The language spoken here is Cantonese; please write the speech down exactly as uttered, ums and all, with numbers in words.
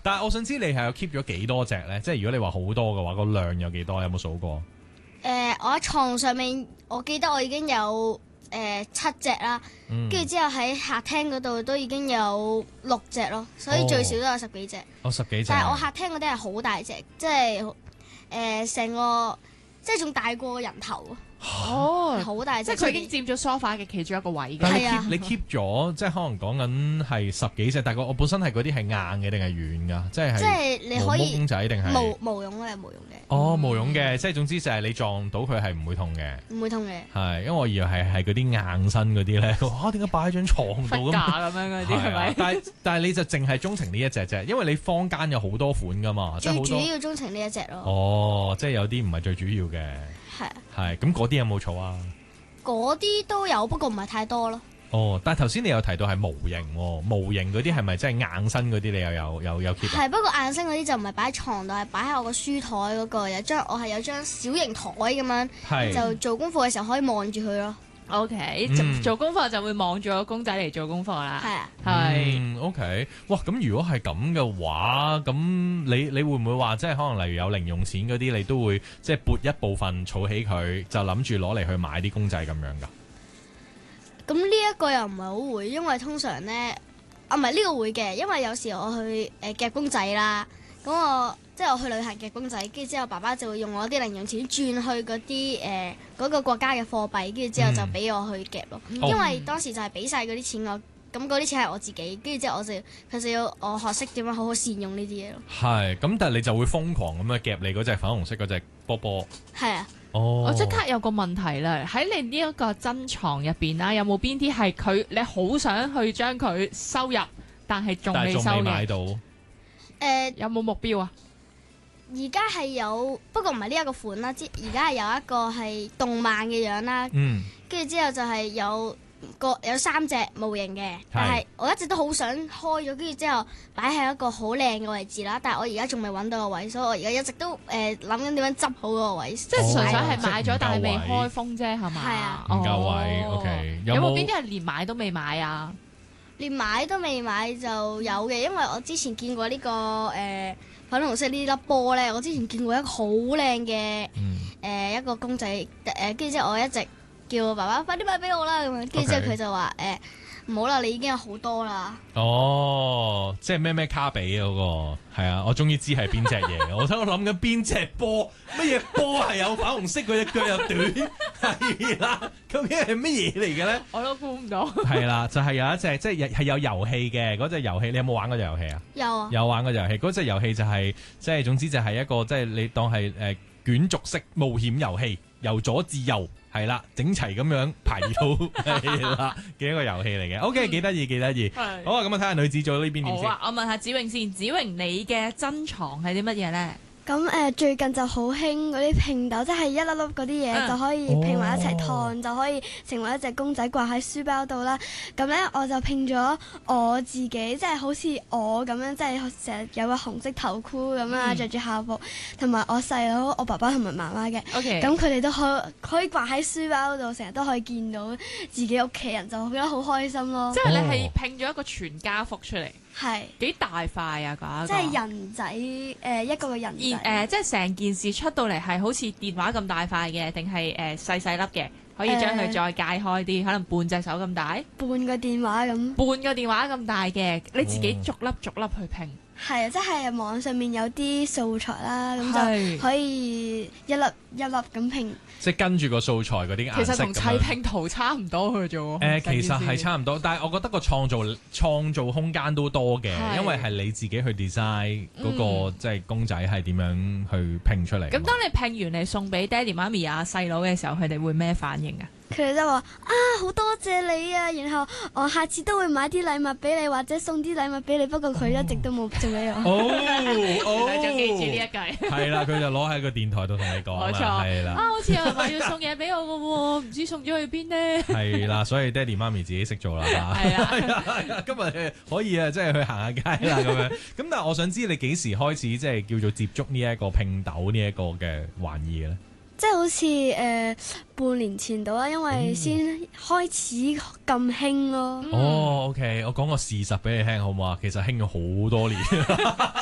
但係我想知你係有 keep 咗幾多隻咧？即係如果你話好多嘅話，個量有幾多？有冇數過？ 誒、呃，我喺床上面，我記得我已經有誒、呃、七隻啦，跟住、嗯、之後喺客廳嗰度都已經有六隻咯，所以最少都有十幾隻。 哦，十幾隻。 但係我客廳嗰啲係好大隻，即係誒成個即係仲大過個人頭。 哦， 好大隻， 即係佢已經佔咗 sofa 嘅其中一個位嘅。 但係你 keep 你 keep 咗，即係可能講緊係十幾隻，但係我本身係嗰啲係硬嘅定係軟㗎？即係即係你可以毛公仔定係毛毛絨嘅毛絨嘅。 哦，毛絨嘅，即係總之就係你撞到佢係唔會痛嘅， 唔會痛嘅。 係，因為我以為係係嗰啲硬身嗰啲咧，嚇點解擺喺張床度咁？ 咁樣嗰啲係咪？ 但係但係你就淨係鍾情呢一隻啫，因為你坊間有好多款㗎嘛， 最主要鍾情呢一隻咯。 哦，即係有啲唔係最主要嘅。 係啊， 係咁嗰啲有冇儲啊？ 嗰啲都有，不過唔係太多咯。 哦，但係頭先你有提到係模型喎，模型嗰啲係咪真係硬身嗰啲？你又有有有 keep？ 係，不過硬身嗰啲就唔係擺喺床度，係擺喺我個書台嗰個，有張我係有張小型台咁樣， 係就做功課嘅時候可以望住佢咯。 O K，做功課就會望住個公仔嚟做功課啦。 係啊， 係。O K，哇！咁如果係咁嘅話，咁你你會唔會話即係可能例如有零用錢嗰啲，你都會即係撥一部分儲起佢，就諗住攞嚟去買啲公仔咁樣㗎？ 咁呢一個又唔係好會，因為通常咧，啊唔係呢個會嘅，因為有時我去誒、呃、夾公仔啦，咁我即係我去旅行夾公仔，跟住之後爸爸就會用我啲零用錢轉去嗰啲誒嗰個國家嘅貨幣，跟住之後就俾我去夾咯，嗯、因為當時就係俾晒嗰啲錢我。咁嗰啲錢係我自己，跟住之後我就佢就要我學識點樣好好善用呢啲嘢咯。 係，咁但係你就會瘋狂咁樣夾你嗰隻粉紅色嗰隻波波。 係啊。 哦。 我即刻有個問題啦，喺你呢一個珍藏入邊啦，有冇邊啲係佢你好想去將佢收入，但係仲未收嘅？ 買到。 誒、呃， 有冇目標啊？ 而家係有，不過唔係呢一個款啦，即而家係有一個係動漫嘅樣啦。 嗯。跟住之後就係有。個有三隻模型嘅，但係我一直都好想開咗，跟住之後擺喺一個好靚嘅位置啦。但係我而家仲未揾到個位，所以我而家一直都誒諗緊點樣執好嗰個位。 即係純粹係買咗， 哦、 但係未開封啫，係嘛？ 係啊， 唔夠位。O K，有冇邊啲係連買都未買啊？ 連買都未買就有嘅，因為我之前見過呢、這個誒、呃、粉紅色呢粒波咧，我之前見過一個好靚嘅誒一個公仔誒，跟住之後我一直叫我爸爸快啲買俾我啦咁樣，跟住之後佢就話誒唔好啦，你已經有好多啦。 哦，即係咩咩卡比嗰個係啊，我終於知係邊隻嘢。我睇我諗緊邊隻波，乜嘢波係有粉紅色，佢隻腳又短，係啦，究竟係乜嘢嚟嘅咧？ 我都估唔到。係啦，就係有一隻即係係有遊戲嘅嗰隻遊戲，你有冇玩嗰隻遊戲啊？ 有啊， 有玩嗰隻遊戲，嗰隻遊戲就係即係總之就係一個即係你當係誒卷軸式冒險遊戲，由左至右。係啦，整齊咁樣排到係啦嘅一個遊戲嚟嘅。O K，幾得意，幾得意。好啊，咁啊睇下女子組呢邊點先。 好啊，我問下子穎先，子穎你嘅珍藏係啲乜嘢咧？ 咁誒、呃、最近就好興嗰啲拼豆，即係一粒粒嗰啲嘢、嗯、就可以拼埋一齊燙，哦、就可以成為一隻公仔掛喺書包度啦。咁咧我就拼咗我自己，即係好似我咁樣，即係成日有個紅色頭箍咁啦，着住、嗯、校服，同埋我細佬、我爸爸同埋媽媽嘅。 OK， 咁佢哋都可可以掛喺書包度，成日都可以見到自己屋企人，就覺得好開心咯。 即係你係拼咗一個全家福出嚟。 係幾大塊啊！嗰即係人仔誒、呃、一個個人仔誒、 呃，即係成件事出到嚟係好似電話咁大塊嘅，定係誒細細粒嘅？可以將佢再解開啲，呃、可能半隻手咁大， 半個電話咁， 半個電話咁大嘅，你自己逐粒逐粒去拼。 係啊，即係網上面有啲素材啦，咁就可以一粒一粒咁拼。 即係跟住個素材嗰啲顏色， 其實同砌拼圖差唔多嘅啫喎。 誒，其實係差唔多，但係我覺得個創造創造空間都多嘅，是因為係你自己去 design 嗰、那個、嗯、即係公仔係點樣去拼出嚟。咁當你拼完你送俾爹哋媽咪啊細佬嘅時候，佢哋會咩反應啊？ 佢哋就話啊，好多謝你啊，然後我下次都會買啲禮物俾你，或者送啲禮物俾你。不過佢一直都冇送俾我。 哦哦， 你仲記住呢一句？ 係啦，佢就攞喺個電台度同你講。 冇錯，係啦。啊，好似有人話要送嘢俾我嘅喎，唔知送咗去邊呢？係啦，所以爹哋媽咪自己識做啦。係啊，今日可以啊，即係去行下街啦咁樣。咁但係我想知你幾時開始即係叫做接觸呢一個拼豆呢一個嘅玩意咧？ 即係好似誒、呃、半年前度啦，因為先開始咁興咯。 哦、嗯 oh，OK，我講個事實俾你聽好唔好啊？其實興咗好多年。